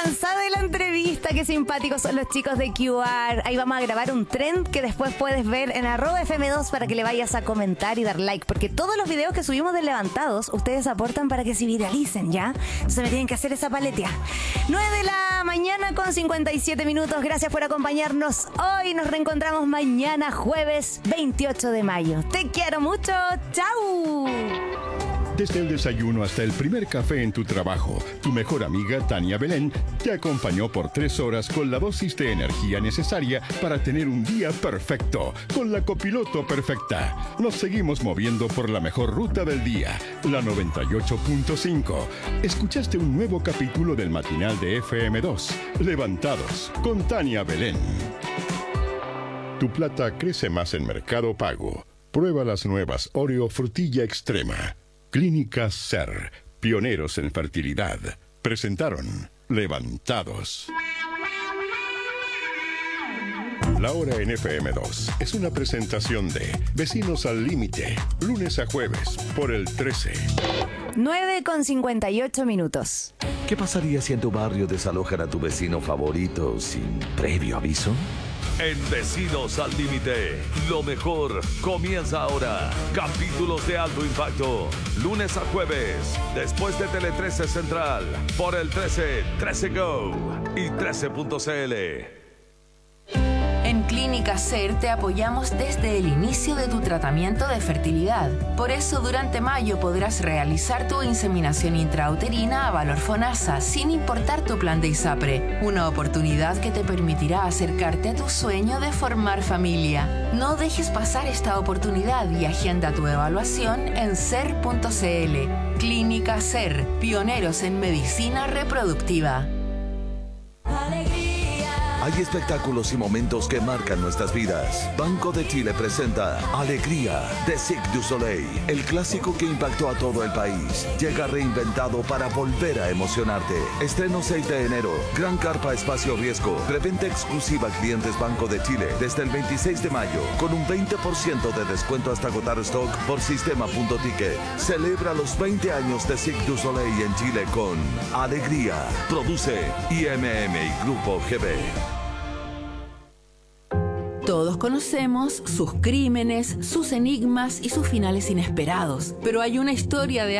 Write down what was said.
cansada de la entrevista. Qué simpáticos son los chicos de QR. Ahí vamos a grabar un trend que después puedes ver en @FM2 para que le vayas a comentar y dar like. Porque todos los videos que subimos de Levantados, ustedes aportan para que se viralicen, ¿ya? Entonces me tienen que hacer esa paletea. 9 de la mañana con 57 minutos. Gracias por acompañarnos hoy. Nos reencontramos mañana, jueves 28 de mayo. Te quiero mucho. ¡Chau! Desde el desayuno hasta el primer café en tu trabajo, tu mejor amiga Tania Belén te acompañó por 3 horas con la dosis de energía necesaria para tener un día perfecto, con la copiloto perfecta. Nos seguimos moviendo por la mejor ruta del día, la 98.5. Escuchaste un nuevo capítulo del matinal de FM2, Levantados, con Tania Belén. Tu plata crece más en Mercado Pago. Prueba las nuevas Oreo Frutilla Extrema. Clínica SER, pioneros en fertilidad. Presentaron Levantados. La hora en FM2 es una presentación de Vecinos al Límite, lunes a jueves, por el 13. 9 con 58 minutos. ¿Qué pasaría si en tu barrio desalojan a tu vecino favorito sin previo aviso? En Vecinos al Límite, lo mejor comienza ahora. Capítulos de alto impacto, lunes a jueves, después de Tele 13 Central, por el 13, 13 Go y 13.cl. En Clínica SER te apoyamos desde el inicio de tu tratamiento de fertilidad. Por eso, durante mayo podrás realizar tu inseminación intrauterina a valor FONASA sin importar tu plan de ISAPRE. Una oportunidad que te permitirá acercarte a tu sueño de formar familia. No dejes pasar esta oportunidad y agenda tu evaluación en ser.cl. Clínica SER, pioneros en medicina reproductiva. Hay espectáculos y momentos que marcan nuestras vidas. Banco de Chile presenta Alegría de Cirque du Soleil, el clásico que impactó a todo el país. Llega reinventado para volver a emocionarte. Estreno 6 de enero. Gran carpa espacio riesgo. Preventa exclusiva a clientes Banco de Chile desde el 26 de mayo con un 20% de descuento hasta agotar stock por sistema.ticket. Celebra los 20 años de Cirque du Soleil en Chile con Alegría. Produce IMM y Grupo GB. Todos conocemos sus crímenes, sus enigmas y sus finales inesperados, pero hay una historia de